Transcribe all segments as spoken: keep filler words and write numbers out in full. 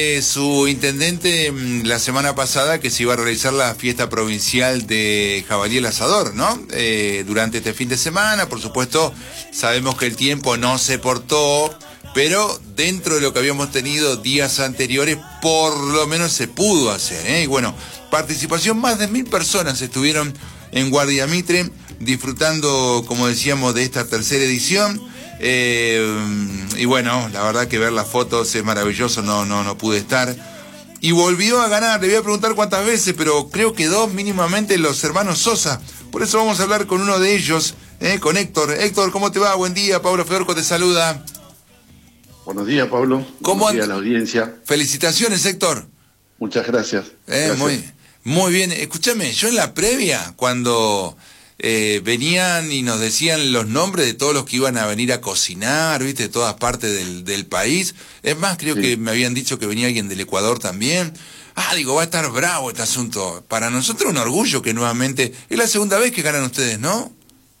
Eh, su intendente mm, la semana pasada que se iba a realizar la fiesta provincial de Jabalí el Asador, ¿no? Eh, durante este fin de semana, por supuesto, sabemos que el tiempo no se portó, pero dentro de lo que habíamos tenido días anteriores, por lo menos se pudo hacer, ¿eh? Y bueno, participación, más de mil personas estuvieron en Guardia Mitre, disfrutando, como decíamos, de esta tercera edición. Eh, y bueno, la verdad que ver las fotos es maravilloso, no, no, no pude estar. Y volvió a ganar, le voy a preguntar cuántas veces, pero creo que dos mínimamente, los hermanos Sosa. Por eso vamos a hablar con uno de ellos, eh, con Héctor. Héctor, ¿cómo te va? Buen día, Pablo Fedorco te saluda. Buenos días, Pablo. ¿Cómo Buenos días a la audiencia. Felicitaciones, Héctor. Muchas gracias. Eh, gracias. Muy, muy bien. Escúchame, yo en la previa, cuando eh, venían y nos decían los nombres de todos los que iban a venir a cocinar, viste, de todas partes del, del país. Es más, creo sí. que me habían dicho que venía alguien del Ecuador también. Ah, digo, va a estar bravo este asunto. Para nosotros un orgullo que nuevamente... Es la segunda vez que ganan ustedes, ¿no?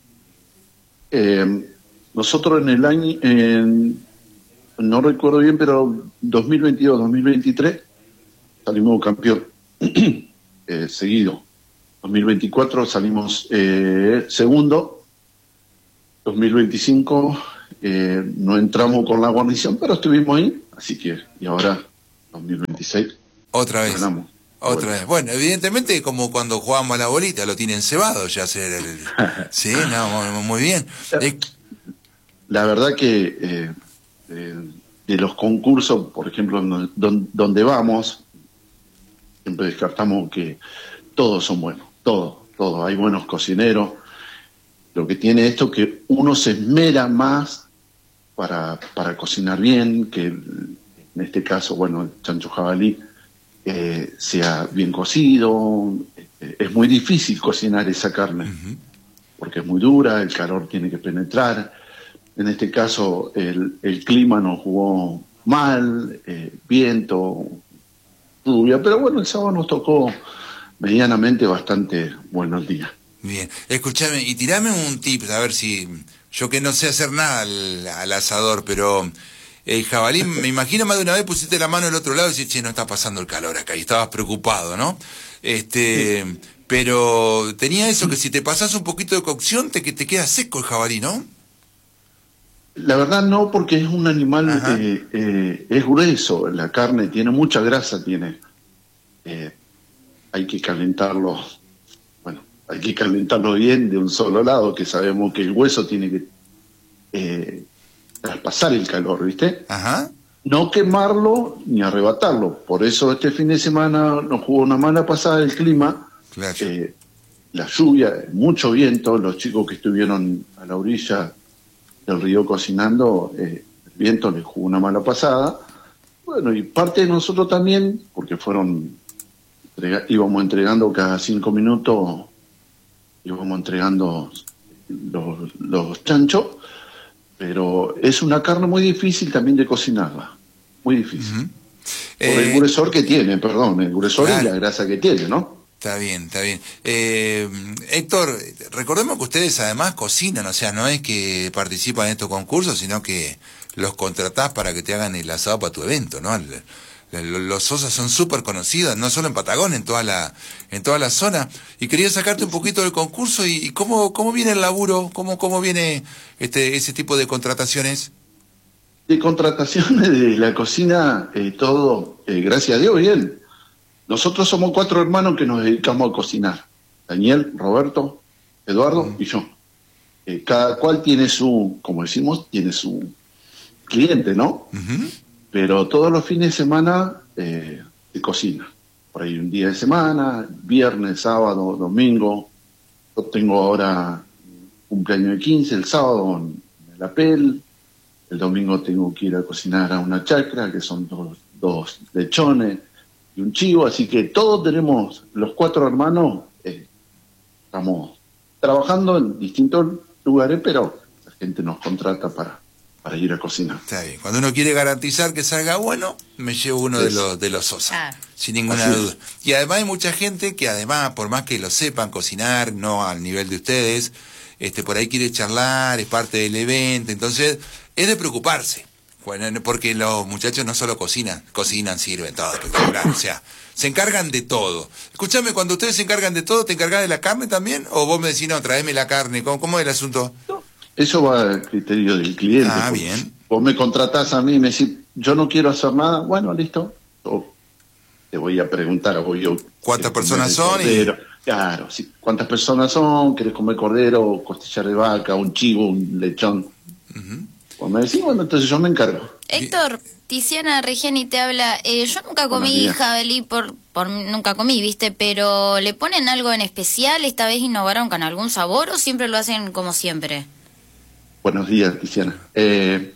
Eh, nosotros en el año... En... No recuerdo bien, pero dos mil veintidós, dos mil veintitrés salimos campeón eh, seguido. dos mil veinticuatro salimos eh, segundo. dos mil veinticinco eh, no entramos con la guarnición, pero estuvimos ahí. Así que, y ahora, dos mil veintiséis. Otra vez. Ganamos. Otra bueno. vez. Bueno, evidentemente, como cuando jugamos a la bolita, lo tienen cebado ya. Hacer el... Sí, no, muy bien. La, la verdad que... Eh, De, de los concursos, por ejemplo, donde, donde vamos, siempre descartamos que todos son buenos, todos, todos. Hay buenos cocineros. Lo que tiene esto es que uno se esmera más para, para cocinar bien, que en este caso, bueno, el chancho jabalí eh, sea bien cocido. Es muy difícil cocinar esa carne, uh-huh. porque es muy dura, el calor tiene que penetrar. En este caso, el, el clima nos jugó mal, eh, viento, lluvia, pero bueno, el sábado nos tocó medianamente bastante bueno el día. Bien, escúchame, y tirame un tip, a ver si... Yo que no sé hacer nada al, al asador, pero el jabalí, me imagino más de una vez pusiste la mano al otro lado y decís, che, no está pasando el calor acá, y estabas preocupado, ¿no? Este, sí. Pero tenía eso, que si te pasás un poquito de cocción, te, te queda seco el jabalí, ¿no? La verdad no, porque es un animal, eh, eh, es grueso, la carne tiene mucha grasa, tiene. Eh, hay que calentarlo, bueno, hay que calentarlo bien de un solo lado, que sabemos que el hueso tiene que eh, traspasar el calor, ¿viste? Ajá. No quemarlo ni arrebatarlo. Por eso este fin de semana nos jugó una mala pasada el clima, claro. eh, la lluvia, mucho viento, los chicos que estuvieron a la orilla del río cocinando, eh, el viento les jugó una mala pasada. Bueno, y parte de nosotros también, porque fueron, entrega, íbamos entregando cada cinco minutos, íbamos entregando los, los chanchos, pero es una carne muy difícil también de cocinarla, muy difícil. Uh-huh. Por eh, el gruesor que tiene, perdón, el gruesor claro. y la grasa que tiene, ¿no? Está bien, está bien. Eh, Héctor, recordemos que ustedes además cocinan, o sea, no es que participan en estos concursos, sino que los contratás para que te hagan el asado para tu evento, ¿no? El, el, los Sosas son súper conocidos, no solo en Patagonia, en toda la en toda la zona. Y quería sacarte un poquito del concurso y, y cómo cómo viene el laburo, cómo cómo viene este ese tipo de contrataciones. De contrataciones de la cocina, eh, todo, eh, gracias a Dios, bien. Nosotros somos cuatro hermanos que nos dedicamos a cocinar. Daniel, Roberto, Eduardo uh-huh. y yo. Eh, cada cual tiene su, como decimos, tiene su cliente, ¿no? Uh-huh. Pero todos los fines de semana eh, se cocina. Por ahí un día de semana, viernes, sábado, domingo. Yo tengo ahora cumpleaños de quince, el sábado en el Apel. El domingo tengo que ir a cocinar a una chacra, que son dos, dos lechones y un chivo, así que todos tenemos, los cuatro hermanos, eh, estamos trabajando en distintos lugares, pero la gente nos contrata para, para ir a cocinar. Está bien, cuando uno quiere garantizar que salga bueno, me llevo uno es. de los de los Sosa, ah. sin ninguna así duda. Es. Y además hay mucha gente que además, por más que lo sepan cocinar, no al nivel de ustedes, este por ahí quiere charlar, es parte del evento, entonces es de preocuparse. Bueno, porque los muchachos no solo cocinan, cocinan, sirven, todo espectacular, o sea, se encargan de todo. Escúchame, cuando ustedes se encargan de todo, ¿te encargás de la carne también? ¿O vos me decís, no, traeme la carne? ¿Cómo, cómo es el asunto? Eso va al criterio del cliente. Ah, bien. Vos me contratás a mí y me decís, yo no quiero hacer nada, bueno, listo. O te voy a preguntar, voy yo. ¿Cuántas personas son? Y... Claro, sí. ¿Cuántas personas son? ¿Querés comer cordero, costillar de vaca, un chivo, un lechón? Uh-huh. Vos me decís, bueno, entonces yo me encargo. Héctor, Tiziana Reggiani te habla. Eh, yo nunca comí jabalí, por, por nunca comí, ¿viste? Pero ¿le ponen algo en especial? ¿Esta vez innovaron con algún sabor o siempre lo hacen como siempre? Buenos días, Tiziana. Eh,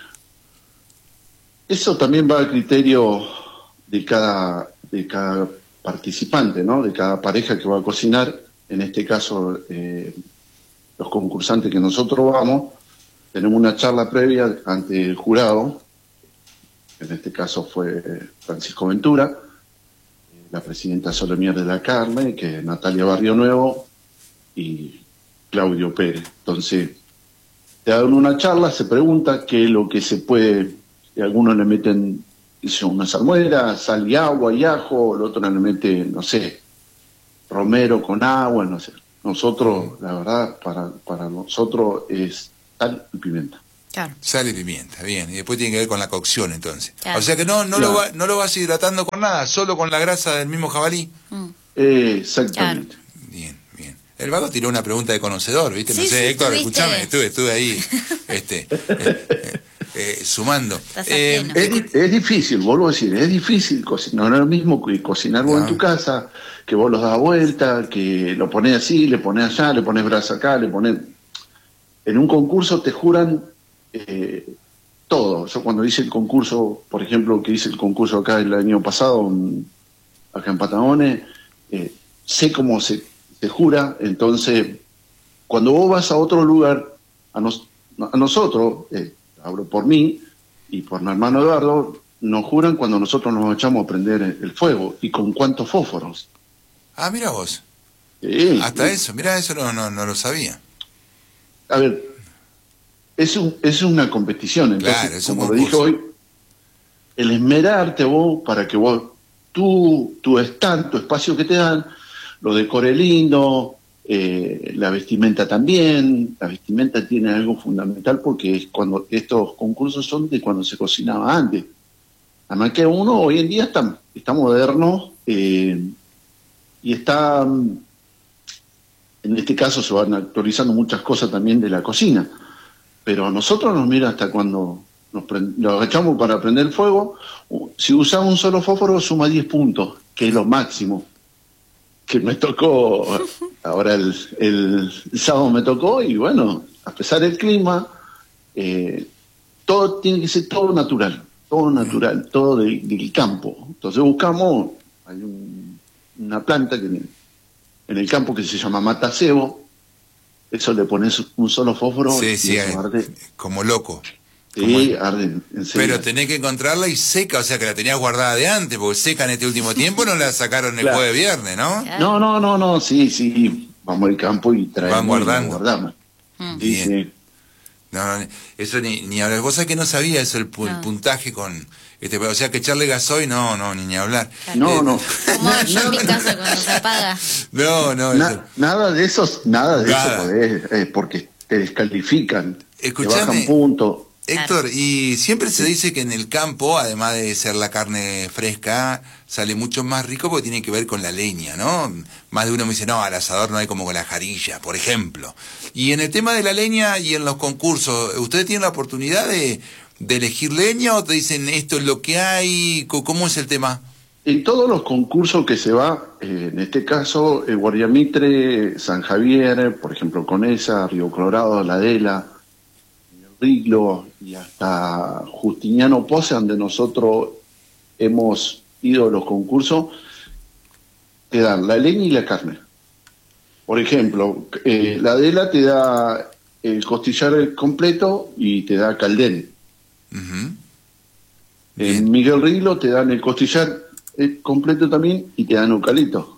eso también va al criterio de cada, de cada participante, ¿no? De cada pareja que va a cocinar. En este caso, eh, los concursantes que nosotros vamos, tenemos una charla previa ante el jurado. En este caso fue Francisco Ventura, la presidenta Solomier de la Carne, que es Natalia Barrio Nuevo y Claudio Pérez. Entonces, te dan una charla, se pregunta qué es lo que se puede, y algunos le meten hizo una salmuera, sal y agua y ajo, el otro le mete, no sé, romero con agua, no sé. Nosotros, la verdad, para, para nosotros es sal y pimienta. Claro. Sal y pimienta, bien. Y después tiene que ver con la cocción, entonces. Claro. O sea que no no, Claro. lo va, no lo vas hidratando con nada, solo con la grasa del mismo jabalí. Mm. Eh, exactamente. Claro. Bien, bien. El vago tiró una pregunta de conocedor, ¿viste? No Sí, sé, sí, Héctor, estuviste. escúchame, estuve, estuve ahí este, eh, eh, eh, sumando. Estás Eh, ajeno. Es, di- es difícil, vuelvo a decir, es difícil cocinar. No es lo mismo que cocinar vos No. en tu casa, que vos los das vuelta, que lo ponés así, le ponés allá, le ponés brasa acá, le ponés... En un concurso te juran eh, todo. Yo cuando hice el concurso, por ejemplo, que hice el concurso acá el año pasado, en- acá en Patagones, eh, sé cómo se, se jura. Entonces, cuando vos vas a otro lugar, a, nos- a nosotros, eh, hablo por mí y por mi hermano Eduardo, nos juran cuando nosotros nos echamos a prender el fuego y con cuántos fósforos. ah, mira vos. Sí, Hasta sí. eso, mira, eso no, no, no lo sabía. A ver, es, un, es una competición, entonces, Claro, es un como lo dije concurso. hoy, el esmerarte vos para que vos, tu, tu stand, tu espacio que te dan, lo decore lindo, eh, la vestimenta también. La vestimenta tiene algo fundamental porque es cuando estos concursos son de cuando se cocinaba antes. Además que uno hoy en día está, está moderno eh, y está, mm, en este caso se van actualizando muchas cosas también de la cocina, pero a nosotros nos mira hasta cuando nos, prend- nos agachamos para prender el fuego, u- si usamos un solo fósforo suma diez puntos, que es lo máximo. Que me tocó, ahora el, el, el sábado me tocó y bueno, a pesar del clima, eh, todo tiene que ser todo natural, todo natural, todo de- del campo. Entonces buscamos, hay un- una planta que en, en el campo que se llama matacebo, eso le pones un solo fósforo Sí, y sí, eso eh, arde. como loco. Sí, arde enseguida. Pero tenés que encontrarla y seca, o sea que la tenías guardada de antes, porque seca en este último tiempo no la sacaron el Claro. jueves viernes, ¿no? Claro. No, no, no, no, sí, sí, vamos al campo y traemos Van guardando. y lo guardamos. Mm. Sí, Bien. sí. No, no, eso ni, ni hablar. Vos sabés que no sabía eso, el, pu- el No. puntaje con... este O sea que echarle gasoil, no, no, ni, ni hablar. No, Eh, no. Como yo en mi casa cuando se apaga. No, no, Na- eso- nada de eso, nada de Nada. eso podés, eh, porque te descalifican, Escuchame. te bajan puntos. Héctor, y siempre se dice que en el campo, además de ser la carne fresca, sale mucho más rico porque tiene que ver con la leña, ¿no? Más de uno me dice, no, al asador no hay como con la jarilla, por ejemplo. Y en el tema de la leña y en los concursos, ¿ustedes tienen la oportunidad de, de elegir leña o te dicen esto es lo que hay? Co- ¿Cómo es el tema? En todos los concursos que se va, eh, en este caso, eh, Guardiamitre, San Javier, por ejemplo, Conesa, Río Colorado, La Adela, Riglo y hasta Justiniano Pose, donde nosotros hemos ido a los concursos, te dan la leña y la carne. Por ejemplo, eh, la Adela te da el costillar completo y te da caldén. Ujú. En Miguel Riglo te dan el costillar eh, completo también y te dan eucalipto.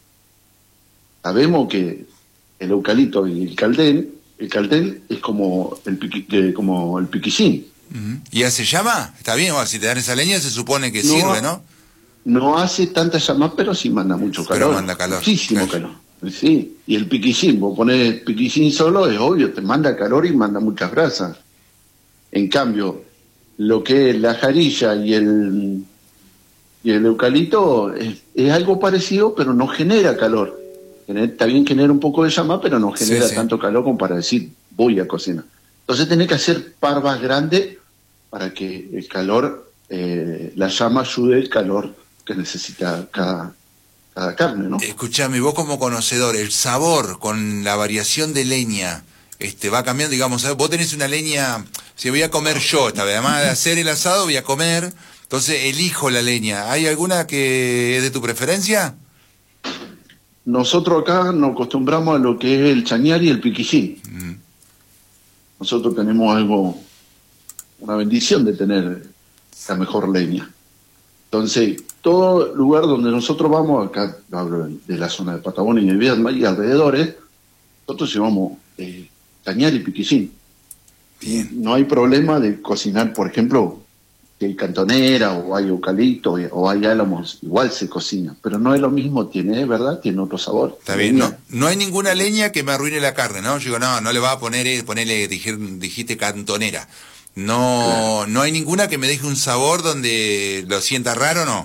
Sabemos que el eucalipto y el caldén, el caldén es como el piqui, eh, como el piquillín. Uh-huh. ¿Y hace llama? Está bien, bueno, si te dan esa leña se supone que no, sirve, ¿no? No hace tanta llama, pero sí manda mucho calor. Pero manda calor. Muchísimo claro. calor. Sí, y el piquillín, vos ponés piquillín solo, es obvio, te manda calor y manda muchas brasas. En cambio, lo que es la jarilla y el y el eucalipto es, es algo parecido, pero no genera calor. Está bien que genera un poco de llama, pero no genera sí, sí. tanto calor como para decir voy a cocinar. Entonces tenés que hacer parvas grandes para que el calor, eh, la llama ayude el calor que necesita cada, cada carne, ¿no? Escuchame, vos como conocedor, el sabor con la variación de leña este va cambiando, digamos, vos tenés una leña, si voy a comer yo, esta vez, además de hacer el asado voy a comer, entonces elijo la leña. ¿Hay alguna que es de tu preferencia? Nosotros acá nos acostumbramos a lo que es el chañar y el piquillín. Mm. Nosotros tenemos algo, una bendición de tener la mejor leña. Entonces, todo lugar donde nosotros vamos, acá hablo de la zona de Patagonia y de y alrededores, nosotros llevamos eh, chañar y piquillín. Bien. No hay problema de cocinar, por ejemplo, si hay cantonera o hay eucalipto o hay álamos, igual se cocina, pero no es lo mismo, tiene, ¿verdad? Tiene otro sabor. Está bien, no, no hay ninguna leña que me arruine la carne, ¿no? Yo digo, no, no le va a poner, ponerle, dijiste cantonera. No, claro. No hay ninguna que me deje un sabor donde lo sienta raro, ¿no?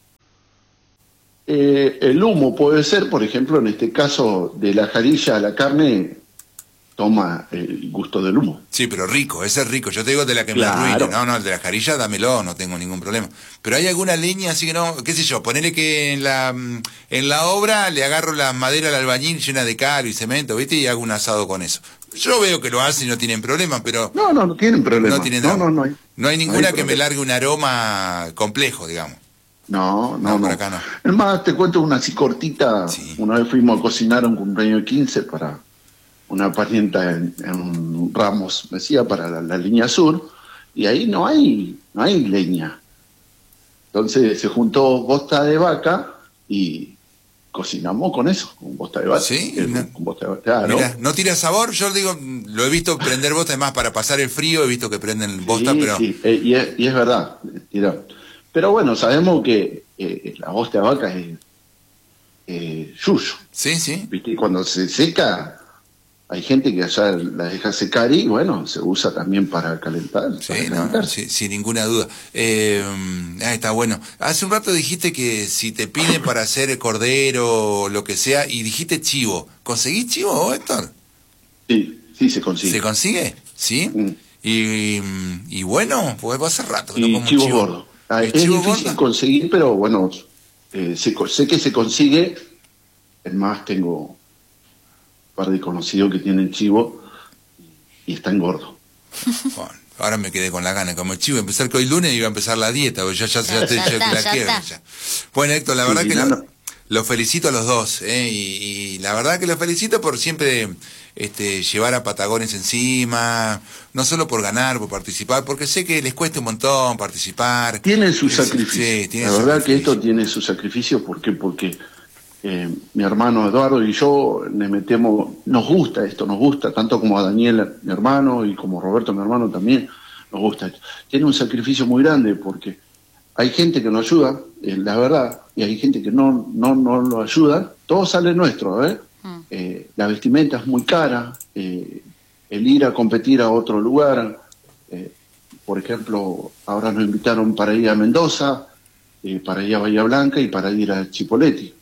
Eh, el humo puede ser, por ejemplo, en este caso de la jarilla a la carne, toma el gusto del humo. Sí, pero rico, ese es rico. Yo te digo de la que claro. me arruine. No, no, el de la jarilla dámelo, no tengo ningún problema. Pero hay alguna leña así que no, qué sé yo, ponele que en la en la obra le agarro la madera al albañil llena de cal y cemento, ¿viste? Y hago un asado con eso. Yo veo que lo hacen y no tienen problema, pero... No, no, no tienen problema. No, tienen no, no, no hay. No hay ninguna no hay que me largue un aroma complejo, digamos. No, no, no. Por acá no. Es más, te cuento una así cortita. Sí. Una vez fuimos a cocinar un cumpleaños de quince para una parienta en, en Ramos, me decía, para la, la línea sur, y ahí no hay, no hay leña. Entonces se juntó bosta de vaca y cocinamos con eso, con bosta de vaca. Sí, eh, no, con bosta de vaca, claro. Mirá, no tira sabor, yo digo, lo he visto prender bosta, además para pasar el frío, he visto que prenden bosta, sí, pero... Sí, eh, y, es, y es verdad, tira. Pero bueno, sabemos que eh, la bosta de vaca es eh, yuyo. Sí, sí. ¿Viste? Y cuando se seca, hay gente que allá la deja secar y bueno, se usa también para calentar. Sí, para no, calentar. sí, sin ninguna duda. Eh, ah, está bueno. Hace un rato dijiste que si te piden para hacer cordero o lo que sea, y dijiste chivo. ¿Conseguís chivo vos, Héctor? Sí, sí se consigue. ¿Se consigue? ¿Sí? Mm. Y, y bueno, pues va a ser rato que y no como chivo chivo gordo. Ah, es difícil gorda? conseguir, pero bueno, eh, se, sé que se consigue. Es más, tengo un par de conocidos que tienen chivo y están gordos. Bueno, ahora me quedé con la gana, como el chivo, empezar que hoy lunes iba a empezar la dieta, porque ya, ya, ya, ya, ya, ya, ya la quiero. Ya. Bueno, Héctor, la verdad sí, que no, lo, lo felicito a los dos, ¿eh? y, y la verdad que los felicito por siempre este, llevar a Patagones encima, no solo por ganar, por participar, porque sé que les cuesta un montón participar. Tiene su sacrificio. Sí, tiene la su verdad sacrificio. que esto tiene su sacrificio, ¿por qué? Porque eh, mi hermano Eduardo y yo le metemos, nos gusta esto, nos gusta, tanto como a Daniel, mi hermano, y como Roberto, mi hermano, también nos gusta esto. Tiene un sacrificio muy grande porque hay gente que nos ayuda, eh, la verdad, y hay gente que no, no, no lo ayuda, todo sale nuestro, ¿eh? Eh, la vestimenta es muy cara, eh, el ir a competir a otro lugar, eh, por ejemplo, ahora nos invitaron para ir a Mendoza, eh, para ir a Bahía Blanca y para ir a Chipoleti.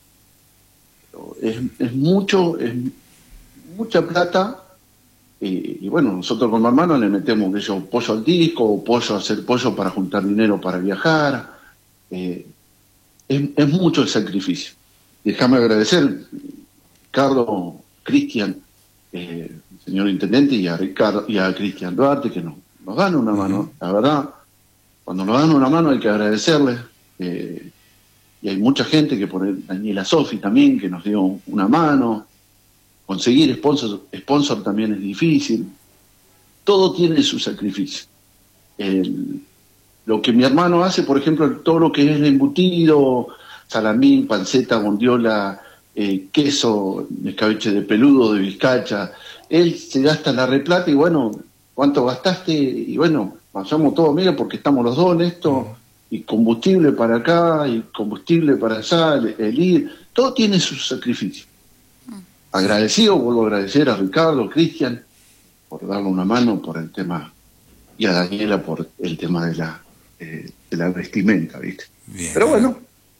Es, es mucho, es mucha plata, eh, y bueno, nosotros con mi hermano le metemos que yo, pollo al disco, pollo a hacer pollo para juntar dinero para viajar, eh, es, es mucho el sacrificio. Déjame agradecer Ricardo, Cristian, eh, señor intendente, y a Ricardo y a Cristian Duarte, que nos, nos dan una mano. Uh-huh. La verdad, cuando nos dan una mano hay que agradecerles. Eh, y hay mucha gente que por el, Daniela Sofi también, que nos dio una mano. Conseguir sponsor, sponsor también es difícil. Todo tiene su sacrificio. El, lo que mi hermano hace, por ejemplo, todo lo que es el embutido, salamín, panceta, bondiola, Eh, queso, escabeche de peludo, de bizcacha, él se gasta la replata y bueno, ¿cuánto gastaste? Y bueno, vayamos todos, mira, porque estamos los dos en esto, y combustible para acá, y combustible para allá, el, el ir, todo tiene su sacrificio. Agradecido, vuelvo a agradecer a Ricardo, Cristian, por darle una mano por el tema, y a Daniela por el tema de la, eh, de la vestimenta, ¿viste? Bien, pero bueno,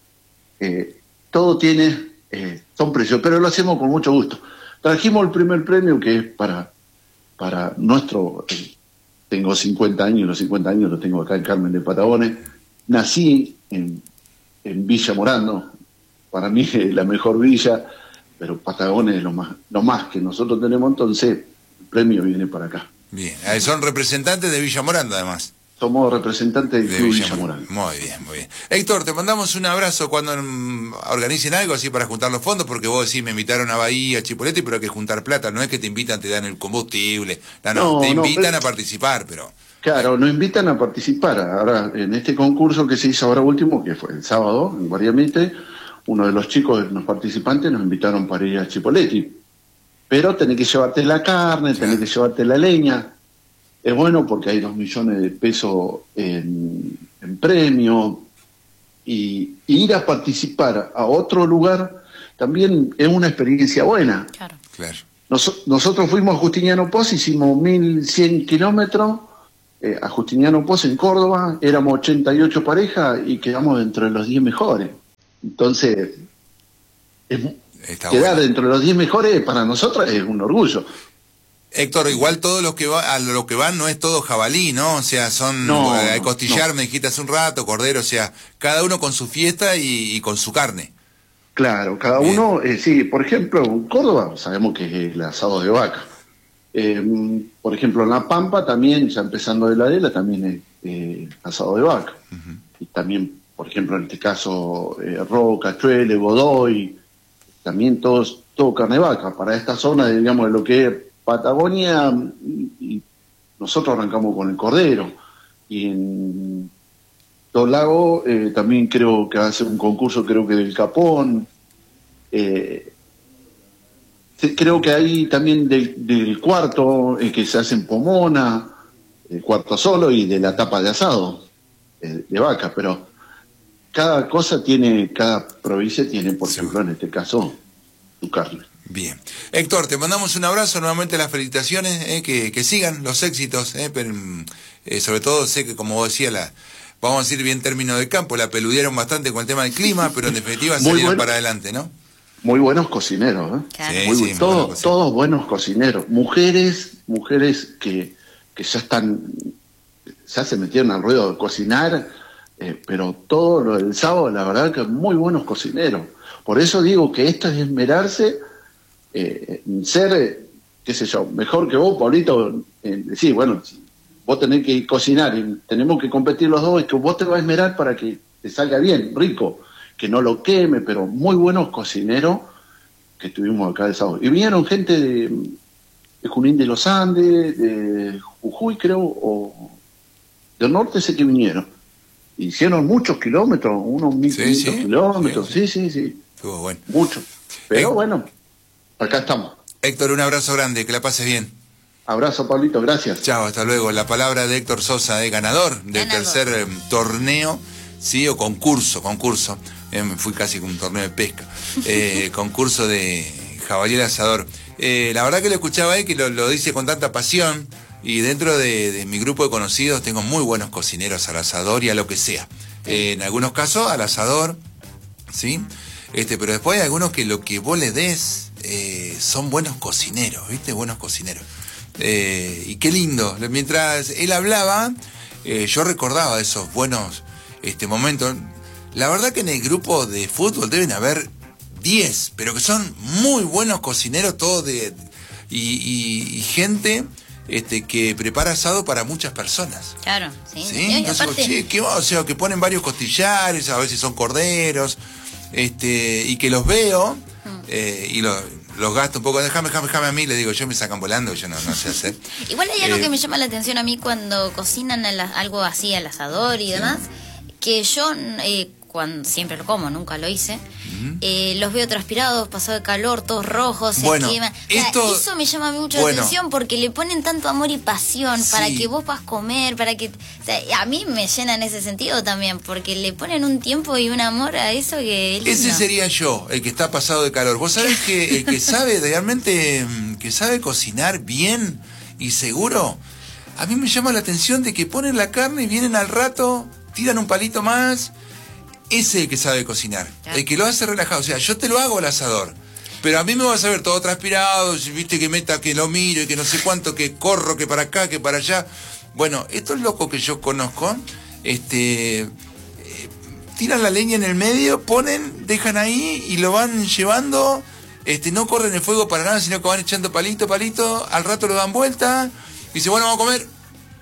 eh, todo tiene, eh, son precios, pero lo hacemos con mucho gusto. Trajimos el primer premio que es para, para nuestro, eh, tengo cincuenta años, los cincuenta años los tengo acá en Carmen de Patagones, nací en, en Villa Morando, para mí es la mejor villa, pero Patagones es lo más, lo más que nosotros tenemos, entonces el premio viene para acá. Bien, son representantes de Villa Morando además. Somos representantes del de Club Villa, Villa Morando. Muy bien, muy bien. Héctor, te mandamos un abrazo cuando um, organicen algo así para juntar los fondos, porque vos decís, me invitaron a Bahía, a Chipolete, pero hay que juntar plata, no es que te invitan, te dan el combustible, no, no, no te invitan no, pero... a participar, pero... Claro, nos invitan a participar. Ahora, en este concurso que se hizo ahora último, que fue el sábado, en Guariamite, uno de los chicos, de los participantes, nos invitaron para ir a Chipoleti. Pero tenés que llevarte la carne, tenés que llevarte la leña. Es bueno porque hay dos millones de pesos en, en premio. Y, y ir a participar a otro lugar también es una experiencia buena. Claro. Claro. Nos, nosotros fuimos a Justiniano Pos, hicimos mil cien kilómetros. Eh, a Justiniano Pos en Córdoba, éramos ochenta y ocho parejas y quedamos dentro de los diez mejores. Entonces, es, quedar bueno. dentro de los diez mejores para nosotros es un orgullo. Héctor, igual todos los que va, a lo que van no es todo jabalí, ¿no? O sea, son no, eh, costillar, no. me dijiste hace un rato, cordero, o sea, cada uno con su fiesta y, y con su carne. Claro, cada Bien. uno, eh, sí, por ejemplo, en Córdoba sabemos que es el asado de vaca. Eh, por ejemplo, en La Pampa también, ya empezando de la Adela, también es eh, asado de vaca. Uh-huh. Y también, por ejemplo, en este caso, eh, Roca, Chuele, Godoy, también todos, todo carne de vaca. Para esta zona, digamos, de lo que es Patagonia, y, y nosotros arrancamos con el cordero. Y en Dos Lagos eh, también creo que hace un concurso, creo que del capón. Eh, Creo que hay también del, del cuarto, eh, que se hace en Pomona, el cuarto solo, y de la tapa de asado, eh, de vaca, pero cada cosa tiene, cada provincia tiene, por sí. ejemplo, en este caso, su carne. Bien. Héctor, te mandamos un abrazo, nuevamente las felicitaciones, eh, que, que sigan los éxitos, eh, pero eh, sobre todo sé que, como vos decías, la, vamos a decir bien término de campo, la peludearon bastante con el tema del clima, pero en definitiva salieron bueno. para adelante, ¿no? Muy buenos cocineros, ¿eh? Claro. Sí, muy, sí, todo, buena todos buenos cocineros. Mujeres, mujeres que, que ya están, ya se metieron al ruedo de cocinar, eh, pero todo lo del sábado, la verdad que muy buenos cocineros. Por eso digo que esto es esmerarse eh, en ser, eh, qué sé yo, mejor que vos, Pablito. Eh, sí, bueno, vos tenés que cocinar, y tenemos que competir los dos, y que vos te vas a esmerar para que te salga bien, rico, que no lo queme, pero muy buenos cocineros que estuvimos acá el sábado. Y vinieron gente de, de Junín de los Andes, de Jujuy, creo, o del norte sé que vinieron. Hicieron muchos kilómetros, unos mil quinientos sí, sí. kilómetros, sí, sí, sí. Estuvo bueno. Muchos. Pero eh, bueno, acá estamos. Héctor, un abrazo grande, que la pases bien. Abrazo, Pablito, gracias. Chao, hasta luego. La palabra de Héctor Sosa, eh, ganador del ganador. tercer eh, torneo, sí, o concurso, concurso. Eh, fui casi con un torneo de pesca. Eh, concurso de jabalí al asador. Eh, la verdad que lo escuchaba ahí, que lo, lo dice con tanta pasión. Y dentro de, de mi grupo de conocidos tengo muy buenos cocineros al asador y a lo que sea. Eh, en algunos casos al asador, ¿sí? Este, pero después hay algunos que lo que vos les des eh, son buenos cocineros, ¿viste? Buenos cocineros. Eh, y qué lindo. Mientras él hablaba, eh, yo recordaba esos buenos este, momentos. La verdad que en el grupo de fútbol deben haber diez, pero que son muy buenos cocineros, todos de y, y, y gente este, que prepara asado para muchas personas. Claro, sí. ¿Sí? Y Entonces, aparte... che, que, o sea, que ponen varios costillares, a veces son corderos, este, y que los veo mm. eh, y los, los gasto un poco. Déjame, déjame, déjame a mí, le digo, yo me sacan volando, yo no, no sé hacer. Igual hay algo eh, que me llama la atención a mí cuando cocinan a la, algo así al asador y demás, que yo... Eh, cuando siempre lo como, nunca lo hice, uh-huh. eh, los veo transpirados, pasados de calor, todos rojos, se bueno, queman. esto, o sea, eso me llama mucho bueno, la atención porque le ponen tanto amor y pasión sí. para que vos puedas comer, para que... O sea, a mí me llena en ese sentido también, porque le ponen un tiempo y un amor a eso que es lindo. Ese sería yo, el que está pasado de calor. Vos sabés que el que sabe realmente, que sabe cocinar bien y seguro, a mí me llama la atención de que ponen la carne y vienen al rato, tiran un palito más. Ese es el que sabe cocinar, claro. El que lo hace relajado. O sea, yo te lo hago al asador, pero a mí me vas a ver todo transpirado, viste que meta, que lo miro y que no sé cuánto, que corro, que para acá, que para allá. Bueno, estos locos que yo conozco, este, eh, tiran la leña en el medio, ponen, dejan ahí y lo van llevando, este, no corren el fuego para nada, sino que van echando palito, palito, al rato lo dan vuelta, y dicen, bueno, vamos a comer.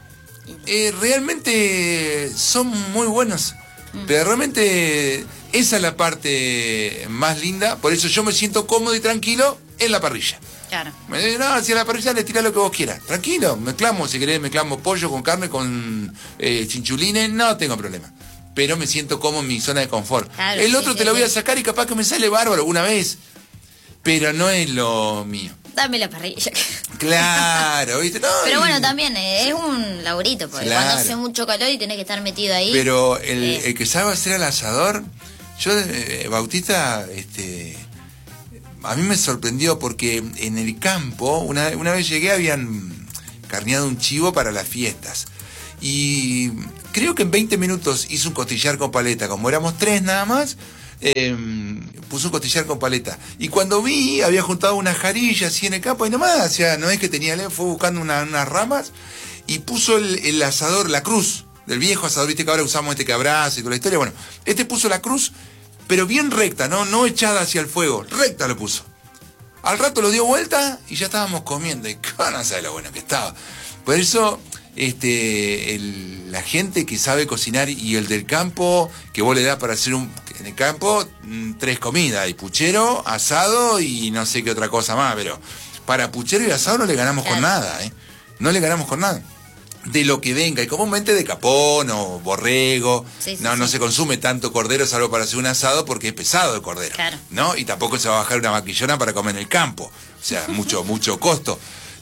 Eh, realmente son muy buenos. Pero realmente esa es la parte más linda, por eso yo me siento cómodo y tranquilo en la parrilla. Claro. No, si a la parrilla le tirás lo que vos quieras. Tranquilo, mezclamos, si querés mezclamos pollo con carne, con eh, chinchulines, no tengo problema. Pero me siento cómodo en mi zona de confort. Claro, el otro sí, te lo voy a sacar y capaz que me sale bárbaro una vez, pero no es lo mío. Dame la parrilla. Claro, ¿viste? No, pero y... bueno, también eh, es un laburito, porque claro. Cuando hace mucho calor y tenés que estar metido ahí. Pero el, eh. el que sabe hacer al asador, yo, eh, Bautista, este, a mí me sorprendió porque en el campo, una, una vez llegué, habían carneado un chivo para las fiestas. Y creo que en veinte minutos hizo un costillar con paleta, como éramos tres nada más. Eh, puso un costillar con paleta y cuando vi había juntado unas jarillas así en el campo y nomás, o sea, no es que tenía, fue buscando una, unas ramas y puso el, el asador, la cruz del viejo asador, viste que ahora usamos este que abraza y toda la historia, bueno, este puso la cruz pero bien recta, no, no echada hacia el fuego, recta lo puso. Al rato lo dio vuelta y ya estábamos comiendo y no sabes lo bueno que estaba. Por eso este el, la gente que sabe cocinar y el del campo, que vos le das para hacer un en el campo, tres comidas, y puchero, asado y no sé qué otra cosa más, pero para puchero y asado no le ganamos claro. con nada, ¿eh? No le ganamos con nada. De lo que venga, y comúnmente de capón o borrego, sí, sí, no, sí. no se consume tanto cordero salvo para hacer un asado porque es pesado el cordero, claro. ¿no? Y tampoco se va a bajar una vaquillona para comer en el campo, o sea, mucho, mucho costo.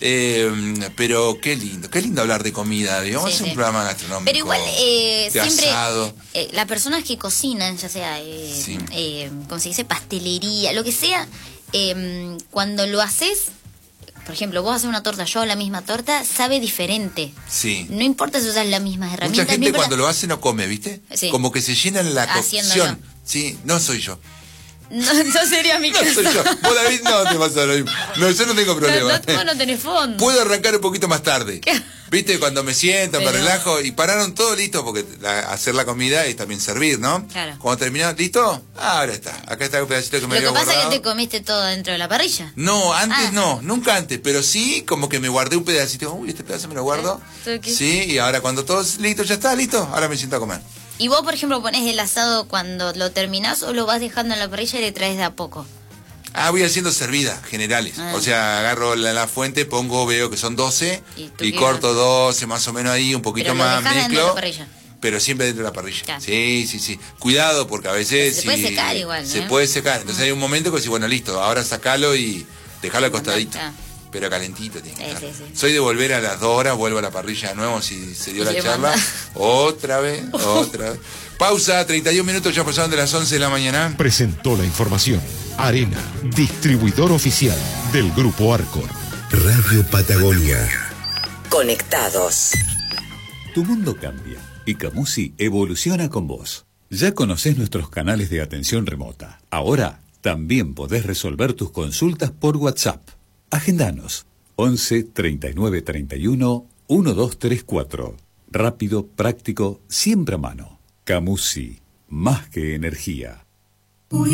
Eh, pero qué lindo, qué lindo hablar de comida, digamos, sí, es un sí. programa gastronómico. Pero igual, eh, de siempre, asado. Eh, las personas que cocinan, ya sea, eh, sí. eh, como se dice, pastelería, lo que sea, eh, cuando lo haces, por ejemplo, vos haces una torta, yo hago la misma torta, sabe diferente. Sí. No importa si usas las mismas herramientas. Mucha gente no cuando lo hace no come, ¿viste? Sí. Como que se llenan la Haciéndolo. cocción. Sí, no soy yo. No, no sería mi no caso. Soy yo. Vos, David, no te pasa lo mismo. No, yo no tengo problema. No, no, no tenés fondo. Puedo arrancar un poquito más tarde. ¿Qué? ¿Viste? Cuando me siento, Pero... me relajo y pararon todo listo, porque la, hacer la comida es también servir, ¿no? Claro. Cuando terminaron, ¿listo? Ah, ahora está. Acá está un pedacito que me había Lo que pasa guardado. es que te comiste todo dentro de la parrilla. No, antes ah. no, nunca antes, pero sí como que me guardé un pedacito. Uy, este pedazo me lo guardo. ¿Eh? Sí, y ahora cuando todo es listo, ya está, listo, ahora me siento a comer. ¿Y vos, por ejemplo, ponés el asado cuando lo terminás o lo vas dejando en la parrilla y le traes de a poco? Ah, voy haciendo servidas generales. Ah. O sea, agarro la, la fuente, pongo, veo que son doce y, y corto doce más o menos ahí, un poquito pero más, lo mezclo. Dentro de la parrilla. Pero siempre dentro de la parrilla. Claro. Sí, sí, sí. Cuidado, porque a veces... Se si, puede secar igual, ¿no? Se puede secar. Entonces hay un momento que decís, bueno, listo, ahora sacalo y dejalo al costadito. Ah. Pero calentito tiene que estar. Sí, sí, sí. Soy de volver a las dos horas, vuelvo a la parrilla de nuevo si se dio y la charla. Manda. Otra vez, otra vez. Pausa, treinta y un minutos, ya pasaron de las once de la mañana. Presentó la información Arena, distribuidor oficial del Grupo Arcor. Radio Patagonia. Conectados. Tu mundo cambia y Camusi evoluciona con vos. Ya conocés nuestros canales de atención remota. Ahora también podés resolver tus consultas por WhatsApp. Agendanos once treinta y nueve treinta y uno doce treinta y cuatro. Rápido, práctico, siempre a mano. Camusi, más que energía.